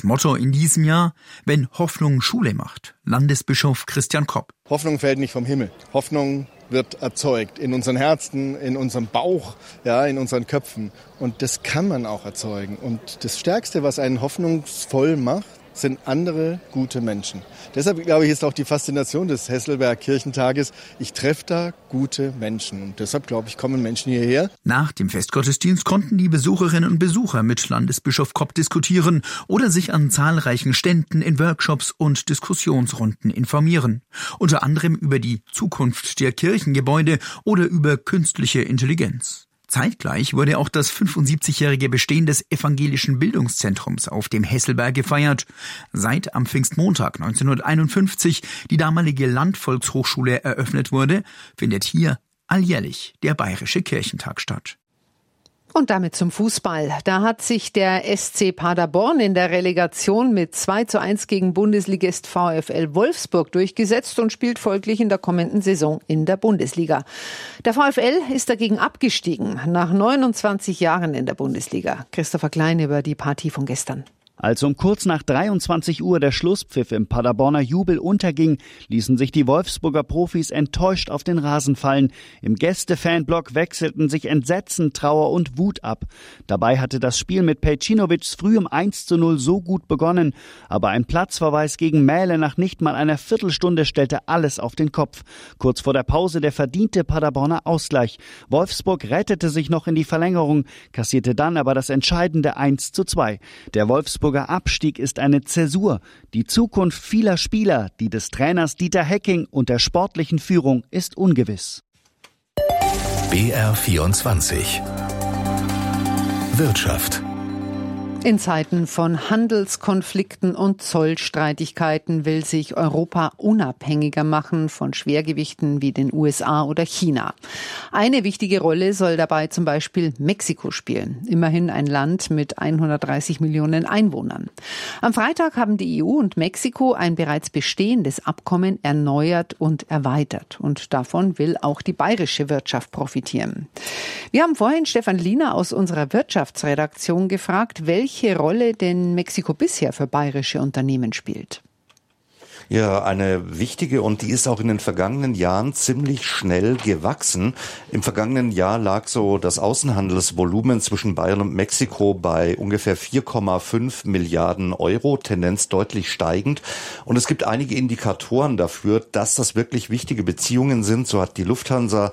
Motto in diesem Jahr: Wenn Hoffnung Schule macht. Landesbischof Christian Kopp. Hoffnung fällt nicht vom Himmel. Hoffnung wird erzeugt in unseren Herzen, in unserem Bauch, ja, in unseren Köpfen. Und das kann man auch erzeugen. Und das Stärkste, was einen hoffnungsvoll macht, sind andere gute Menschen. Deshalb, glaube ich, ist auch die Faszination des Hesselberg Kirchentages. Ich treffe da gute Menschen. Und deshalb, glaube ich, kommen Menschen hierher. Nach dem Festgottesdienst konnten die Besucherinnen und Besucher mit Landesbischof Kopp diskutieren oder sich an zahlreichen Ständen in Workshops und Diskussionsrunden informieren. Unter anderem über die Zukunft der Kirchengebäude oder über künstliche Intelligenz. Zeitgleich wurde auch das 75-jährige Bestehen des evangelischen Bildungszentrums auf dem Hesselberg gefeiert. Seit am Pfingstmontag 1951 die damalige Landvolkshochschule eröffnet wurde, findet hier alljährlich der Bayerische Kirchentag statt. Und damit zum Fußball. Da hat sich der SC Paderborn in der Relegation mit 2:1 gegen Bundesligist VfL Wolfsburg durchgesetzt und spielt folglich in der kommenden Saison in der Bundesliga. Der VfL ist dagegen abgestiegen, nach 29 Jahren in der Bundesliga. Christopher Klein über die Partie von gestern. Als um kurz nach 23 Uhr der Schlusspfiff im Paderborner Jubel unterging, ließen sich die Wolfsburger Profis enttäuscht auf den Rasen fallen. Im Gäste-Fanblock wechselten sich Entsetzen, Trauer und Wut ab. Dabei hatte das Spiel mit Pejcinovics früh um 1:0 so gut begonnen. Aber ein Platzverweis gegen Mähle nach nicht mal einer Viertelstunde stellte alles auf den Kopf. Kurz vor der Pause der verdiente Paderborner Ausgleich. Wolfsburg rettete sich noch in die Verlängerung, kassierte dann aber das entscheidende 1:2. Der Wolfsburger Abstieg ist eine Zäsur. Die Zukunft vieler Spieler, die des Trainers Dieter Hecking und der sportlichen Führung ist ungewiss. BR24 Wirtschaft. In Zeiten von Handelskonflikten und Zollstreitigkeiten will sich Europa unabhängiger machen von Schwergewichten wie den USA oder China. Eine wichtige Rolle soll dabei zum Beispiel Mexiko spielen. Immerhin ein Land mit 130 Millionen Einwohnern. Am Freitag haben die EU und Mexiko ein bereits bestehendes Abkommen erneuert und erweitert. Und davon will auch die bayerische Wirtschaft profitieren. Wir haben vorhin Stefan Liener aus unserer Wirtschaftsredaktion gefragt, welche Rolle denn Mexiko bisher für bayerische Unternehmen spielt. Ja, eine wichtige, und die ist auch in den vergangenen Jahren ziemlich schnell gewachsen. Im vergangenen Jahr lag so das Außenhandelsvolumen zwischen Bayern und Mexiko bei ungefähr 4,5 Milliarden Euro, Tendenz deutlich steigend. Und es gibt einige Indikatoren dafür, dass das wirklich wichtige Beziehungen sind. So hat die Lufthansa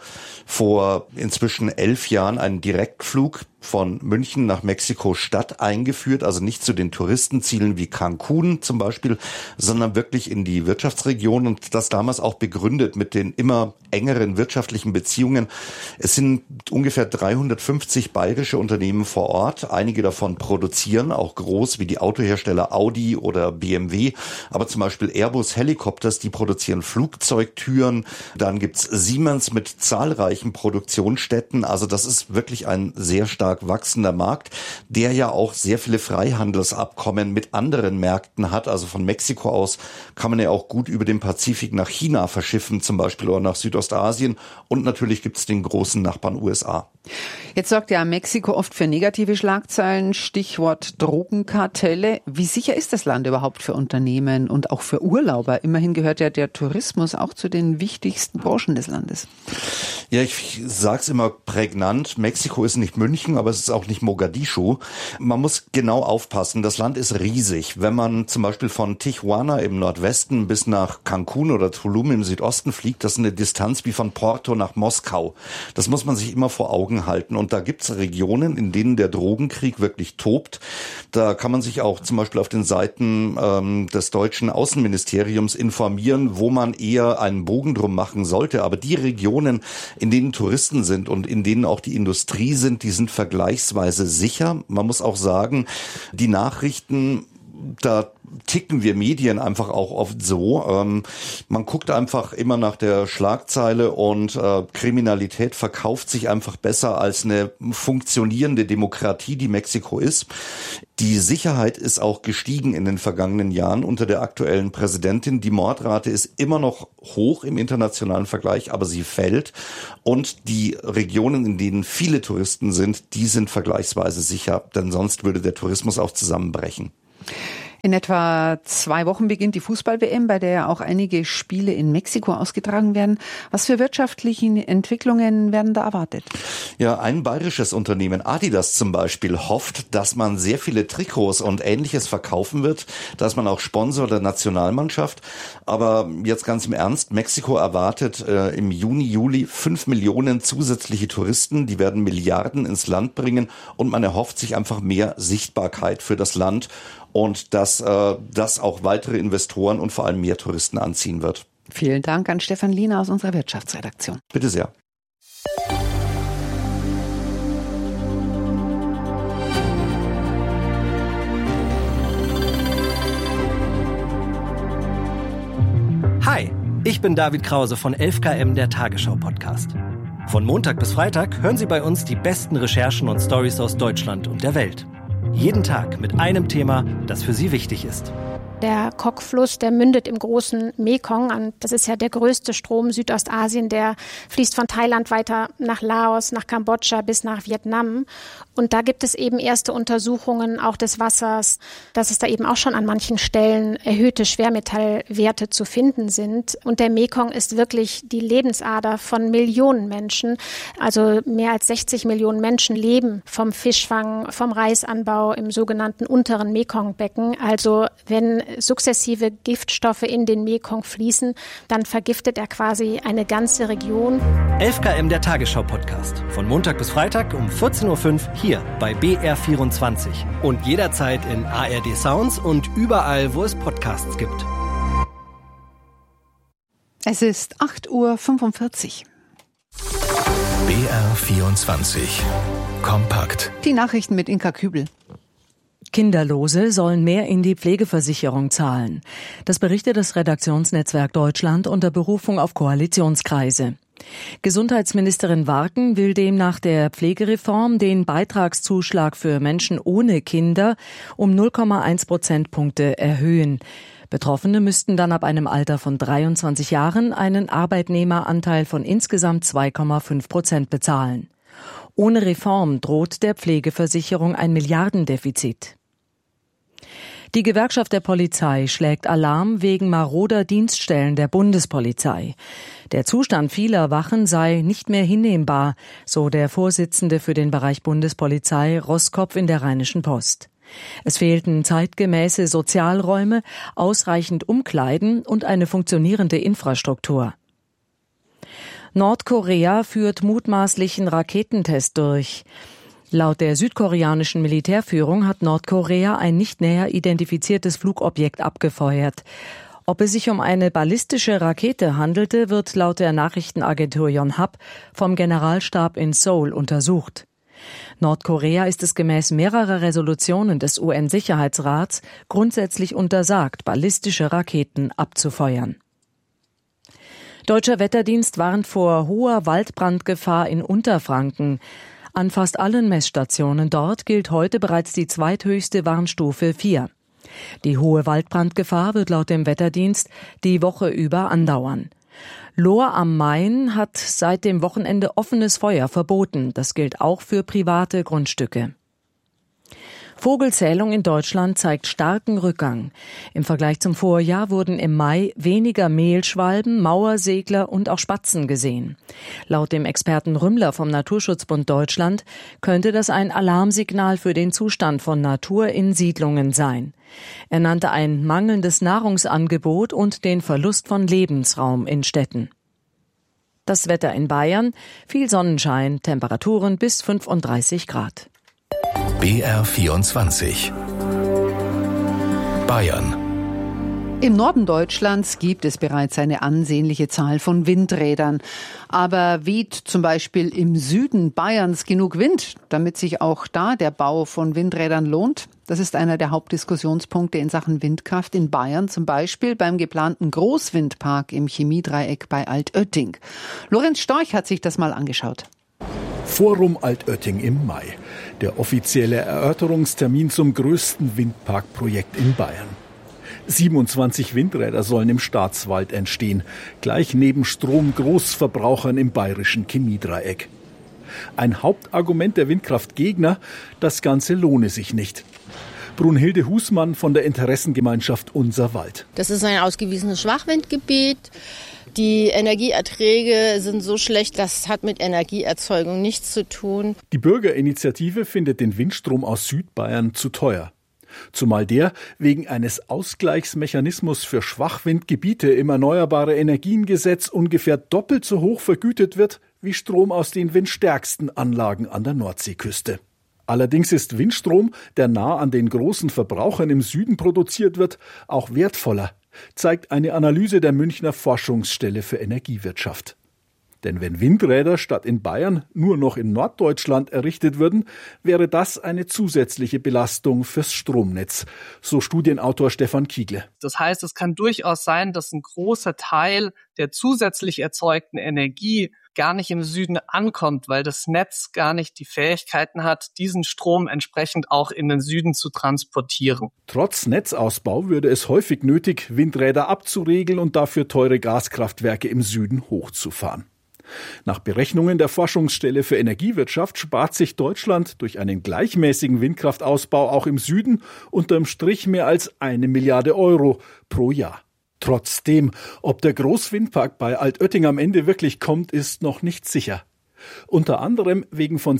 vor inzwischen 11 Jahren einen Direktflug von München nach Mexiko-Stadt eingeführt, also nicht zu den Touristenzielen wie Cancun zum Beispiel, sondern wirklich in die Wirtschaftsregion, und das damals auch begründet mit den immer engeren wirtschaftlichen Beziehungen. Es sind ungefähr 350 bayerische Unternehmen vor Ort. Einige davon produzieren, auch groß wie die Autohersteller Audi oder BMW, aber zum Beispiel Airbus Helicopters, die produzieren Flugzeugtüren. Dann gibt's Siemens mit zahlreichen Produktionsstätten. Also das ist wirklich ein sehr stark wachsender Markt, der ja auch sehr viele Freihandelsabkommen mit anderen Märkten hat. Also von Mexiko aus kann man ja auch gut über den Pazifik nach China verschiffen zum Beispiel oder nach Südostasien. Und natürlich gibt es den großen Nachbarn USA. Jetzt sorgt ja Mexiko oft für negative Schlagzeilen, Stichwort Drogenkartelle. Wie sicher ist das Land überhaupt für Unternehmen und auch für Urlauber? Immerhin gehört ja der Tourismus auch zu den wichtigsten Branchen des Landes. Ja, ich sag's immer prägnant, Mexiko ist nicht München, aber es ist auch nicht Mogadischu. Man muss genau aufpassen, das Land ist riesig. Wenn man zum Beispiel von Tijuana im Nordwesten bis nach Cancun oder Tulum im Südosten fliegt, das ist eine Distanz wie von Porto nach Moskau. Das muss man sich immer vor Augen halten. Und da gibt's Regionen, in denen der Drogenkrieg wirklich tobt. Da kann man sich auch zum Beispiel auf den Seiten des deutschen Außenministeriums informieren, wo man eher einen Bogen drum machen sollte. Aber die Regionen, in denen Touristen sind und in denen auch die Industrie sind, die sind vergleichsweise sicher. Man muss auch sagen, die Nachrichten, da ticken wir Medien einfach auch oft so. Man guckt einfach immer nach der Schlagzeile und Kriminalität verkauft sich einfach besser als eine funktionierende Demokratie, die Mexiko ist. Die Sicherheit ist auch gestiegen in den vergangenen Jahren unter der aktuellen Präsidentin. Die Mordrate ist immer noch hoch im internationalen Vergleich, aber sie fällt. Und die Regionen, in denen viele Touristen sind, die sind vergleichsweise sicher, denn sonst würde der Tourismus auch zusammenbrechen. In etwa 2 Wochen beginnt die Fußball-WM, bei der ja auch einige Spiele in Mexiko ausgetragen werden. Was für wirtschaftliche Entwicklungen werden da erwartet? Ja, ein bayerisches Unternehmen, Adidas zum Beispiel, hofft, dass man sehr viele Trikots und Ähnliches verkaufen wird, dass man auch Sponsor der Nationalmannschaft. Aber jetzt ganz im Ernst, Mexiko erwartet im Juni, Juli 5 Millionen zusätzliche Touristen. Die werden Milliarden ins Land bringen und man erhofft sich einfach mehr Sichtbarkeit für das Land. Und dass das auch weitere Investoren und vor allem mehr Touristen anziehen wird. Vielen Dank an Stefan Liener aus unserer Wirtschaftsredaktion. Bitte sehr. Hi, ich bin David Krause von 11KM, der Tagesschau-Podcast. Von Montag bis Freitag hören Sie bei uns die besten Recherchen und Storys aus Deutschland und der Welt. Jeden Tag mit einem Thema, das für Sie wichtig ist. Der Kok-Fluss, der mündet im großen Mekong an. Das ist ja der größte Strom Südostasien. Der fließt von Thailand weiter nach Laos, nach Kambodscha bis nach Vietnam. Und da gibt es eben erste Untersuchungen auch des Wassers, dass es da eben auch schon an manchen Stellen erhöhte Schwermetallwerte zu finden sind. Und der Mekong ist wirklich die Lebensader von Millionen Menschen. Also mehr als 60 Millionen Menschen leben vom Fischfang, vom Reisanbau im sogenannten unteren Mekongbecken. Also wenn sukzessive Giftstoffe in den Mekong fließen, dann vergiftet er quasi eine ganze Region. 11KM, der Tagesschau-Podcast. Von Montag bis Freitag um 14.05 Uhr hier bei BR24. Und jederzeit in ARD Sounds und überall, wo es Podcasts gibt. Es ist 8.45 Uhr. BR24. Kompakt. Die Nachrichten mit Inka Kübel. Kinderlose sollen mehr in die Pflegeversicherung zahlen. Das berichtet das Redaktionsnetzwerk Deutschland unter Berufung auf Koalitionskreise. Gesundheitsministerin Warken will demnach der Pflegereform den Beitragszuschlag für Menschen ohne Kinder um 0,1 Prozentpunkte erhöhen. Betroffene müssten dann ab einem Alter von 23 Jahren einen Arbeitnehmeranteil von insgesamt 2,5% bezahlen. Ohne Reform droht der Pflegeversicherung ein Milliardendefizit. Die Gewerkschaft der Polizei schlägt Alarm wegen maroder Dienststellen der Bundespolizei. Der Zustand vieler Wachen sei nicht mehr hinnehmbar, so der Vorsitzende für den Bereich Bundespolizei Roskopf in der Rheinischen Post. Es fehlten zeitgemäße Sozialräume, ausreichend Umkleiden und eine funktionierende Infrastruktur. Nordkorea führt mutmaßlichen Raketentest durch. Laut der südkoreanischen Militärführung hat Nordkorea ein nicht näher identifiziertes Flugobjekt abgefeuert. Ob es sich um eine ballistische Rakete handelte, wird laut der Nachrichtenagentur Yonhap vom Generalstab in Seoul untersucht. Nordkorea ist es gemäß mehrerer Resolutionen des UN-Sicherheitsrats grundsätzlich untersagt, ballistische Raketen abzufeuern. Deutscher Wetterdienst warnt vor hoher Waldbrandgefahr in Unterfranken. An fast allen Messstationen dort gilt heute bereits die zweithöchste Warnstufe 4. Die hohe Waldbrandgefahr wird laut dem Wetterdienst die Woche über andauern. Lohr am Main hat seit dem Wochenende offenes Feuer verboten. Das gilt auch für private Grundstücke. Vogelzählung in Deutschland zeigt starken Rückgang. Im Vergleich zum Vorjahr wurden im Mai weniger Mehlschwalben, Mauersegler und auch Spatzen gesehen. Laut dem Experten Rümmler vom Naturschutzbund Deutschland könnte das ein Alarmsignal für den Zustand von Natur in Siedlungen sein. Er nannte ein mangelndes Nahrungsangebot und den Verlust von Lebensraum in Städten. Das Wetter in Bayern, viel Sonnenschein, Temperaturen bis 35 Grad. BR24 Bayern. Im Norden Deutschlands gibt es bereits eine ansehnliche Zahl von Windrädern. Aber weht zum Beispiel im Süden Bayerns genug Wind, damit sich auch da der Bau von Windrädern lohnt? Das ist einer der Hauptdiskussionspunkte in Sachen Windkraft in Bayern, zum Beispiel beim geplanten Großwindpark im Chemiedreieck bei Altötting. Lorenz Storch hat sich das mal angeschaut. Forum Altötting im Mai. Der offizielle Erörterungstermin zum größten Windparkprojekt in Bayern. 27 Windräder sollen im Staatswald entstehen, gleich neben Stromgroßverbrauchern im bayerischen Chemiedreieck. Ein Hauptargument der Windkraftgegner, das Ganze lohne sich nicht. Brunhilde Husmann von der Interessengemeinschaft Unser Wald. Das ist ein ausgewiesenes Schwachwindgebiet. Die Energieerträge sind so schlecht, das hat mit Energieerzeugung nichts zu tun. Die Bürgerinitiative findet den Windstrom aus Südbayern zu teuer. Zumal der wegen eines Ausgleichsmechanismus für Schwachwindgebiete im Erneuerbare Energiengesetz ungefähr doppelt so hoch vergütet wird wie Strom aus den windstärksten Anlagen an der Nordseeküste. Allerdings ist Windstrom, der nah an den großen Verbrauchern im Süden produziert wird, auch wertvoller, zeigt eine Analyse der Münchner Forschungsstelle für Energiewirtschaft. Denn wenn Windräder statt in Bayern nur noch in Norddeutschland errichtet würden, wäre das eine zusätzliche Belastung fürs Stromnetz, so Studienautor Stefan Kiegle. Das heißt, es kann durchaus sein, dass ein großer Teil der zusätzlich erzeugten Energie gar nicht im Süden ankommt, weil das Netz gar nicht die Fähigkeiten hat, diesen Strom entsprechend auch in den Süden zu transportieren. Trotz Netzausbau würde es häufig nötig, Windräder abzuregeln und dafür teure Gaskraftwerke im Süden hochzufahren. Nach Berechnungen der Forschungsstelle für Energiewirtschaft spart sich Deutschland durch einen gleichmäßigen Windkraftausbau auch im Süden unterm Strich mehr als 1 Milliarde Euro pro Jahr. Trotzdem, ob der Großwindpark bei Altötting am Ende wirklich kommt, ist noch nicht sicher. Unter anderem wegen von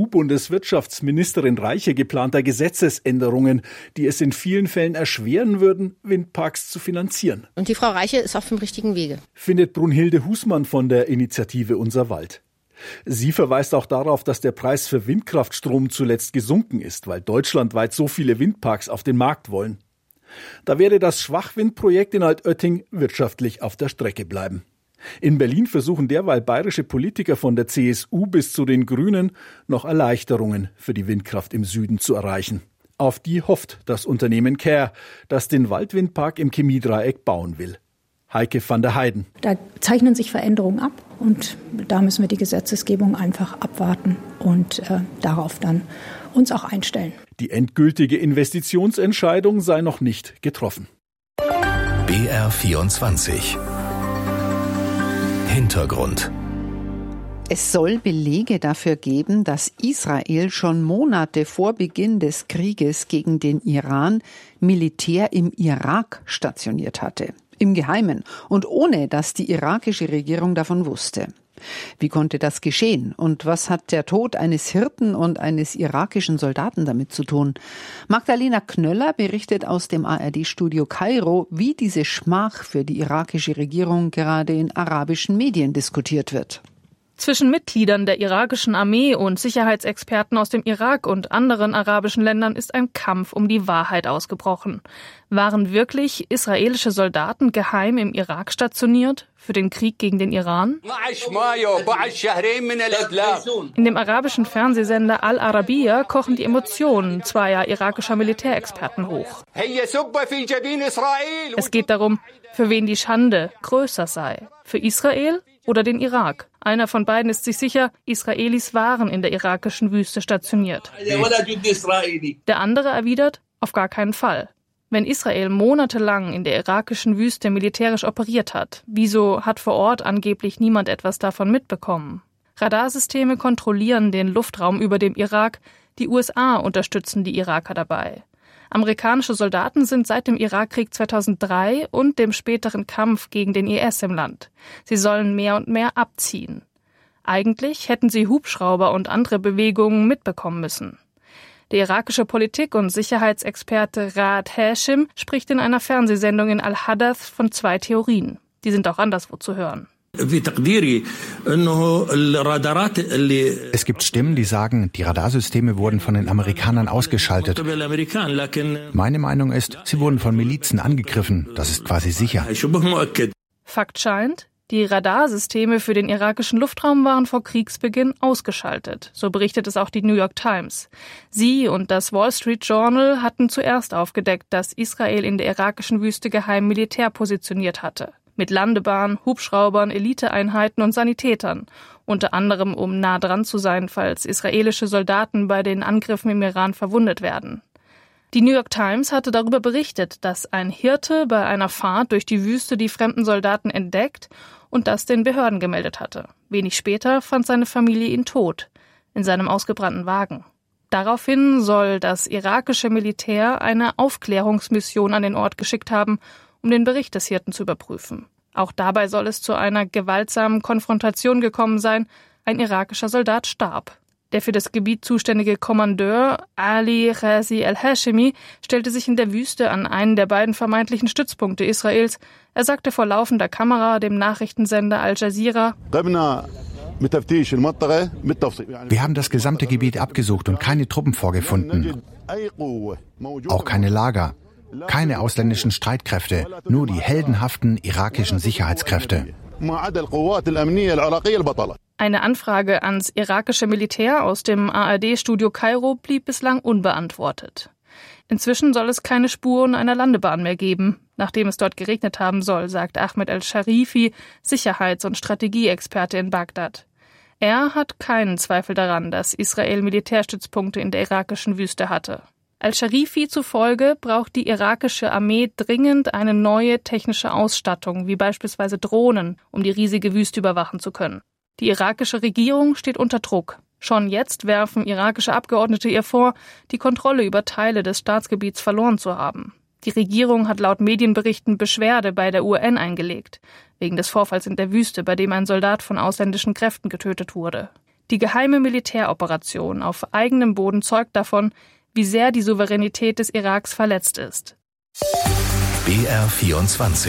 CDU-Bundeswirtschaftsministerin Reiche geplanter Gesetzesänderungen, die es in vielen Fällen erschweren würden, Windparks zu finanzieren. Und die Frau Reiche ist auf dem richtigen Wege, findet Brunhilde Husmann von der Initiative Unser Wald. Sie verweist auch darauf, dass der Preis für Windkraftstrom zuletzt gesunken ist, weil deutschlandweit so viele Windparks auf den Markt wollen. Da werde das Schwachwindprojekt in Altötting wirtschaftlich auf der Strecke bleiben. In Berlin versuchen derweil bayerische Politiker von der CSU bis zu den Grünen noch Erleichterungen für die Windkraft im Süden zu erreichen. Auf die hofft das Unternehmen Care, das den Waldwindpark im Chemiedreieck bauen will. Heike van der Heiden. Da zeichnen sich Veränderungen ab und da müssen wir die Gesetzesgebung einfach abwarten und darauf dann uns auch einstellen. Die endgültige Investitionsentscheidung sei noch nicht getroffen. BR24 Hintergrund. Es soll Belege dafür geben, dass Israel schon Monate vor Beginn des Krieges gegen den Iran Militär im Irak stationiert hatte. Im Geheimen und ohne, dass die irakische Regierung davon wusste. Wie konnte das geschehen? Und was hat der Tod eines Hirten und eines irakischen Soldaten damit zu tun? Magdalena Knöller berichtet aus dem ARD-Studio Kairo, wie diese Schmach für die irakische Regierung gerade in arabischen Medien diskutiert wird. Zwischen Mitgliedern der irakischen Armee und Sicherheitsexperten aus dem Irak und anderen arabischen Ländern ist ein Kampf um die Wahrheit ausgebrochen. Waren wirklich israelische Soldaten geheim im Irak stationiert für den Krieg gegen den Iran? In dem arabischen Fernsehsender Al Arabiya kochen die Emotionen zweier irakischer Militärexperten hoch. Es geht darum, für wen die Schande größer sei. Für Israel oder den Irak. Einer von beiden ist sich sicher, Israelis waren in der irakischen Wüste stationiert. Der andere erwidert, auf gar keinen Fall. Wenn Israel monatelang in der irakischen Wüste militärisch operiert hat, wieso hat vor Ort angeblich niemand etwas davon mitbekommen? Radarsysteme kontrollieren den Luftraum über dem Irak, die USA unterstützen die Iraker dabei. Amerikanische Soldaten sind seit dem Irakkrieg 2003 und dem späteren Kampf gegen den IS im Land. Sie sollen mehr und mehr abziehen. Eigentlich hätten sie Hubschrauber und andere Bewegungen mitbekommen müssen. Der irakische Politik- und Sicherheitsexperte Raad Hashim spricht in einer Fernsehsendung in Al-Hadath von 2 Theorien. Die sind auch anderswo zu hören. Es gibt Stimmen, die sagen, die Radarsysteme wurden von den Amerikanern ausgeschaltet. Meine Meinung ist, sie wurden von Milizen angegriffen. Das ist quasi sicher. Fakt scheint, die Radarsysteme für den irakischen Luftraum waren vor Kriegsbeginn ausgeschaltet. So berichtet es auch die New York Times. Sie und das Wall Street Journal hatten zuerst aufgedeckt, dass Israel in der irakischen Wüste geheim Militär positioniert hatte. Mit Landebahn, Hubschraubern, Eliteeinheiten und Sanitätern. Unter anderem, um nah dran zu sein, falls israelische Soldaten bei den Angriffen im Iran verwundet werden. Die New York Times hatte darüber berichtet, dass ein Hirte bei einer Fahrt durch die Wüste die fremden Soldaten entdeckt und das den Behörden gemeldet hatte. Wenig später fand seine Familie ihn tot, in seinem ausgebrannten Wagen. Daraufhin soll das irakische Militär eine Aufklärungsmission an den Ort geschickt haben, um den Bericht des Hirten zu überprüfen. Auch dabei soll es zu einer gewaltsamen Konfrontation gekommen sein. Ein irakischer Soldat starb. Der für das Gebiet zuständige Kommandeur Ali Ghazi al-Hashimi stellte sich in der Wüste an einen der beiden vermeintlichen Stützpunkte Israels. Er sagte vor laufender Kamera dem Nachrichtensender Al Jazeera: Wir haben das gesamte Gebiet abgesucht und keine Truppen vorgefunden. Auch keine Lager. Keine ausländischen Streitkräfte, nur die heldenhaften irakischen Sicherheitskräfte. Eine Anfrage ans irakische Militär aus dem ARD-Studio Kairo blieb bislang unbeantwortet. Inzwischen soll es keine Spuren einer Landebahn mehr geben, nachdem es dort geregnet haben soll, sagt Ahmed al-Sharifi, Sicherheits- und Strategieexperte in Bagdad. Er hat keinen Zweifel daran, dass Israel Militärstützpunkte in der irakischen Wüste hatte. Al-Sharifi zufolge braucht die irakische Armee dringend eine neue technische Ausstattung, wie beispielsweise Drohnen, um die riesige Wüste überwachen zu können. Die irakische Regierung steht unter Druck. Schon jetzt werfen irakische Abgeordnete ihr vor, die Kontrolle über Teile des Staatsgebiets verloren zu haben. Die Regierung hat laut Medienberichten Beschwerde bei der UN eingelegt, wegen des Vorfalls in der Wüste, bei dem ein Soldat von ausländischen Kräften getötet wurde. Die geheime Militäroperation auf eigenem Boden zeugt davon, wie sehr die Souveränität des Iraks verletzt ist. BR24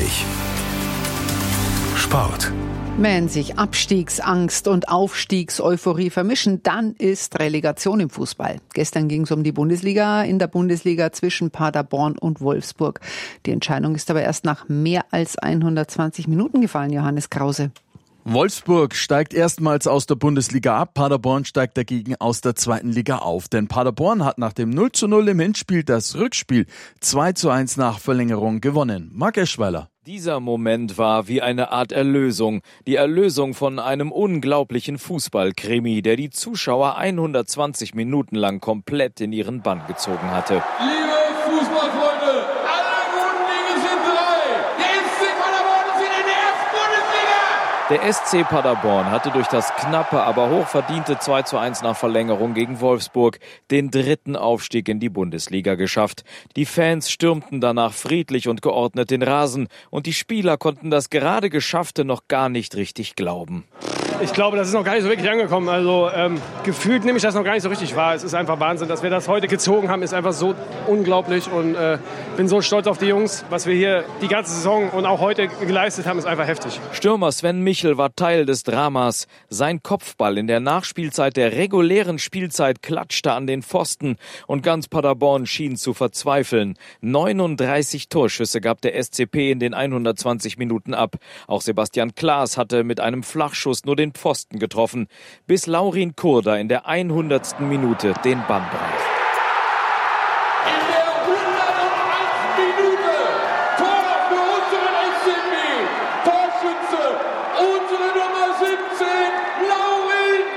Sport. Wenn sich Abstiegsangst und Aufstiegseuphorie vermischen, dann ist Relegation im Fußball. Gestern ging es um die Bundesliga, in der Bundesliga zwischen Paderborn und Wolfsburg. Die Entscheidung ist aber erst nach mehr als 120 Minuten gefallen, Johannes Krause. Wolfsburg steigt erstmals aus der Bundesliga ab, Paderborn steigt dagegen aus der zweiten Liga auf. Denn Paderborn hat nach dem 0:0 im Hinspiel das Rückspiel 2:1 nach Verlängerung gewonnen. Marc Eschweiler. Dieser Moment war wie eine Art Erlösung. Die Erlösung von einem unglaublichen Fußballkrimi, der die Zuschauer 120 Minuten lang komplett in ihren Bann gezogen hatte. Liebe Fußballfreunde, alle guten Dinge sind drei. Der SC Paderborn ist in der ersten Bundesliga. Der SC Paderborn hatte durch das knappe, aber hochverdiente 2:1 nach Verlängerung gegen Wolfsburg den dritten Aufstieg in die Bundesliga geschafft. Die Fans stürmten danach friedlich und geordnet den Rasen und die Spieler konnten das gerade Geschaffte noch gar nicht richtig glauben. Ich glaube, das ist noch gar nicht so wirklich angekommen. Also gefühlt nehme ich das noch gar nicht so richtig wahr. Es ist einfach Wahnsinn, dass wir das heute gezogen haben, ist einfach so unglaublich und bin so stolz auf die Jungs. Was wir hier die ganze Saison und auch heute geleistet haben, ist einfach heftig. Stürmer Sven Michel war Teil des Dramas. Sein Kopfball in der Nachspielzeit der regulären Spielzeit klatschte an den Pfosten und ganz Paderborn schien zu verzweifeln. 39 Torschüsse gab der SCP in den 120 Minuten ab. Auch Sebastian Klaas hatte mit einem Flachschuss nur den Pfosten getroffen, bis Laurin Kurda in der 100. Minute den Bann brach. In der 101. Minute Tor für unseren SCP. Torschütze, unsere Nummer 17, Laurin.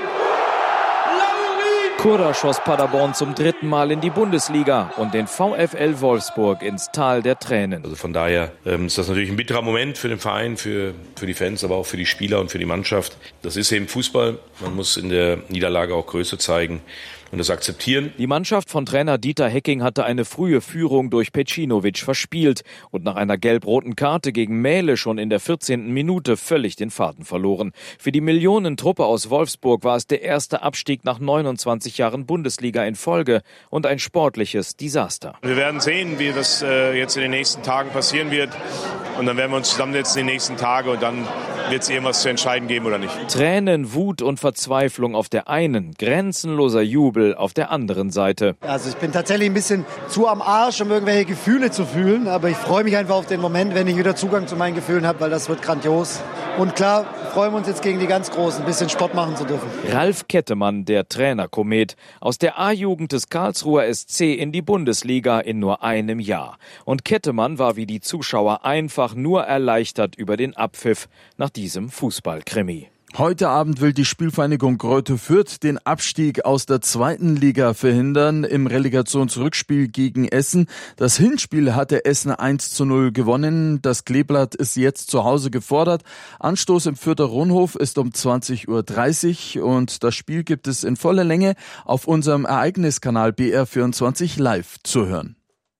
Kurda schoss Paderborn zum dritten Mal in die Bundesliga und den VfL Wolfsburg ins Tal der Tränen. Also von daher ist das natürlich ein bitterer Moment für den Verein, für die Fans, aber auch für die Spieler und für die Mannschaft. Das ist eben Fußball. Man muss in der Niederlage auch Größe zeigen und das akzeptieren. Die Mannschaft von Trainer Dieter Hecking hatte eine frühe Führung durch Pecinovic verspielt und nach einer gelb-roten Karte gegen Mähle schon in der 14. Minute völlig den Faden verloren. Für die Millionentruppe aus Wolfsburg war es der erste Abstieg nach 29 Jahren Bundesliga in Folge und ein sportliches Desaster. Wir werden sehen, wie das jetzt in den nächsten Tagen passieren wird. Und dann werden wir uns zusammensetzen in den nächsten Tagen und dann wird es irgendwas zu entscheiden geben oder nicht. Tränen, Wut und Verzweiflung auf der einen, grenzenloser Jubel auf der anderen Seite. Also ich bin tatsächlich ein bisschen zu am Arsch, um irgendwelche Gefühle zu fühlen. Aber ich freue mich einfach auf den Moment, wenn ich wieder Zugang zu meinen Gefühlen habe, weil das wird grandios. Und klar, freuen wir uns jetzt gegen die ganz Großen, ein bisschen Sport machen zu dürfen. Ralf Kettemann, der Trainerkomet, aus der A-Jugend des Karlsruher SC in die Bundesliga in nur einem Jahr. Und Kettemann war wie die Zuschauer einfach nur erleichtert über den Abpfiff nach diesem Fußballkrimi. Heute Abend will die Spielvereinigung Greuther Fürth den Abstieg aus der 2. Liga verhindern im Relegationsrückspiel gegen Essen. Das Hinspiel hatte Essen 1:0 gewonnen. Das Kleeblatt ist jetzt zu Hause gefordert. Anstoß im Fürther Rundhof ist um 20:30 Uhr und das Spiel gibt es in voller Länge auf unserem Ereigniskanal BR24 live zu hören.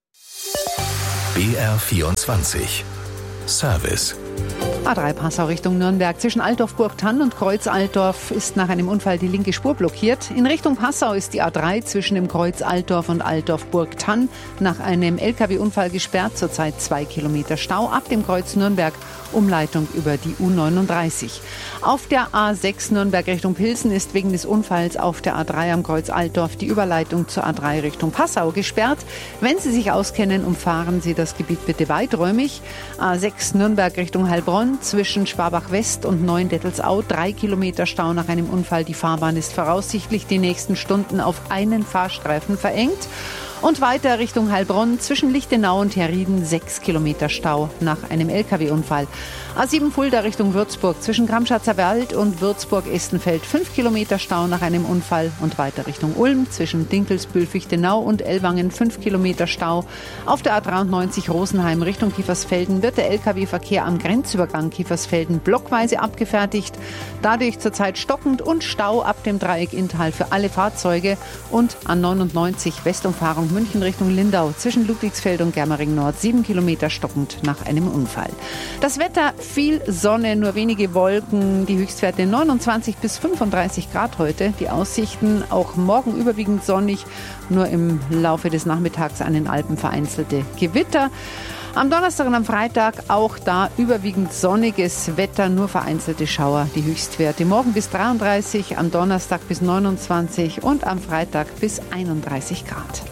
BR24 Service. A3 Passau Richtung Nürnberg. Zwischen Altdorf-Burgthann und Kreuz Altdorf ist nach einem Unfall die linke Spur blockiert. In Richtung Passau ist die A3 zwischen dem Kreuz Altdorf und Altdorf-Burgthann nach einem LKW-Unfall gesperrt. Zurzeit 2 Kilometer Stau ab dem Kreuz Nürnberg. Umleitung über die U39. Auf der A6 Nürnberg Richtung Pilsen ist wegen des Unfalls auf der A3 am Kreuz Altdorf die Überleitung zur A3 Richtung Passau gesperrt. Wenn Sie sich auskennen, umfahren Sie das Gebiet bitte weiträumig. A6 Nürnberg Richtung Heilbronn zwischen Schwabach West und Neuendettelsau 3 Kilometer Stau nach einem Unfall. Die Fahrbahn ist voraussichtlich die nächsten Stunden auf einen Fahrstreifen verengt. Und weiter Richtung Heilbronn zwischen Lichtenau und Herrieden 6 Kilometer Stau nach einem LKW-Unfall. A7 Fulda Richtung Würzburg zwischen Gramschatzer Wald und Würzburg-Estenfeld 5 Kilometer Stau nach einem Unfall. Und weiter Richtung Ulm zwischen Dinkelsbühl-Fichtenau und Ellwangen 5 Kilometer Stau. Auf der A93 Rosenheim Richtung Kiefersfelden wird der LKW-Verkehr am Grenzübergang Kiefersfelden blockweise abgefertigt. Dadurch zurzeit stockend und Stau ab dem Dreieck Inntal für alle Fahrzeuge. Und A99 Westumfahrung München Richtung Lindau zwischen Ludwigsfeld und Germering Nord 7 Kilometer stockend nach einem Unfall. Das Wetter, viel Sonne, nur wenige Wolken, die Höchstwerte 29 bis 35 Grad heute. Die Aussichten auch morgen überwiegend sonnig, nur im Laufe des Nachmittags an den Alpen vereinzelte Gewitter. Am Donnerstag und am Freitag auch da überwiegend sonniges Wetter, nur vereinzelte Schauer. Die Höchstwerte morgen bis 33, am Donnerstag bis 29 und am Freitag bis 31 Grad.